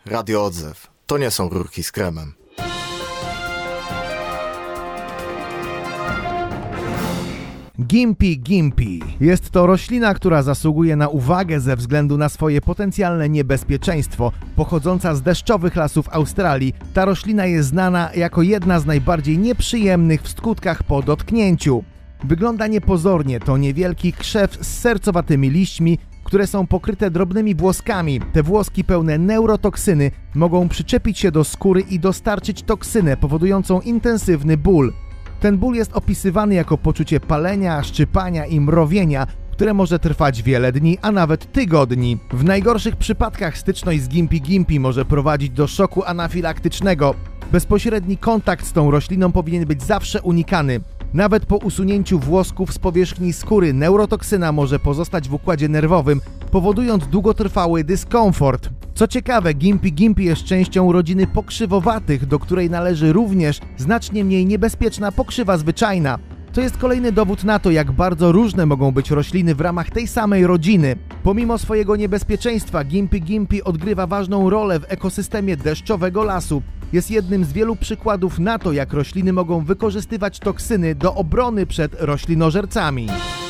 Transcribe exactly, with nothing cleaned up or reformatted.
Radio Odzew. To nie są rurki z kremem. Gympie Gympie. Jest to roślina, która zasługuje na uwagę ze względu na swoje potencjalne niebezpieczeństwo. Pochodząca z deszczowych lasów Australii, ta roślina jest znana jako jedna z najbardziej nieprzyjemnych w skutkach po dotknięciu. Wygląda niepozornie, to niewielki krzew z sercowatymi liśćmi, które są pokryte drobnymi włoskami. Te włoski pełne neurotoksyny mogą przyczepić się do skóry i dostarczyć toksynę powodującą intensywny ból. Ten ból jest opisywany jako poczucie palenia, szczypania i mrowienia, które może trwać wiele dni, a nawet tygodni. W najgorszych przypadkach styczność z Gympie Gympie może prowadzić do szoku anafilaktycznego. Bezpośredni kontakt z tą rośliną powinien być zawsze unikany. Nawet po usunięciu włosków z powierzchni skóry neurotoksyna może pozostać w układzie nerwowym, powodując długotrwały dyskomfort. Co ciekawe, Gympie Gympie jest częścią rodziny pokrzywowatych, do której należy również znacznie mniej niebezpieczna pokrzywa zwyczajna. To jest kolejny dowód na to, jak bardzo różne mogą być rośliny w ramach tej samej rodziny. Pomimo swojego niebezpieczeństwa, Gympie Gympie odgrywa ważną rolę w ekosystemie deszczowego lasu. Jest jednym z wielu przykładów na to, jak rośliny mogą wykorzystywać toksyny do obrony przed roślinożercami.